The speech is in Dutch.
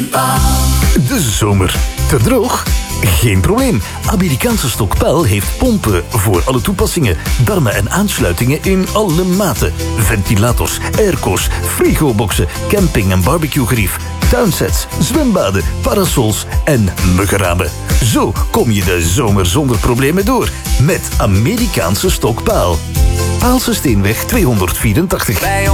De zomer. Te droog? Geen probleem. Amerikaanse Stokpaal heeft pompen voor alle toepassingen. Darmen en aansluitingen in alle maten. Ventilators, airco's, frigoboxen, camping- en barbecuegerief, tuinsets, zwembaden, parasols en muggenramen. Zo kom je de zomer zonder problemen door. Met Amerikaanse Stokpaal. Paalse Steenweg 284.